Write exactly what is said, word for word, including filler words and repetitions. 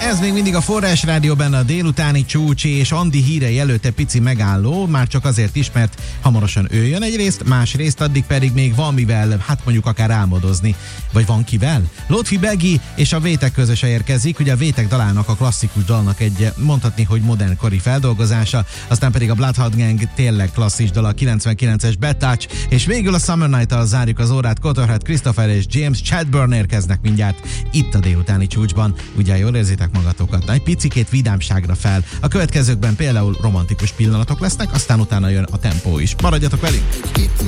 Ez még mindig a Forrás Rádió, benne a délutáni csúcs, és Andi hírei előtte pici megálló, már csak azért is, mert hamarosan ő jön egyrészt, másrészt addig pedig még van mivel, hát mondjuk akár álmodozni. Vagy van kivel? Lotfi Begi és a Vétek közöse érkezik, ugye a Vétek dalának, a klasszikus dalnak egy, mondhatni, hogy modernkori feldolgozása, aztán pedig a Bloodhound Gang tényleg klasszis dal, a kilencvenkilences Bad Touch, és végül a Summer Night-tal zárjuk az órát. Cotterhead, Christopher és James Chadburn érkeznek mindjárt itt a délutáni csúcsban. Ugye jól érzitek magatokat, egy picikét vidámságra fel. A következőkben például romantikus pillanatok lesznek, aztán utána jön a tempó is. Maradjatok velünk!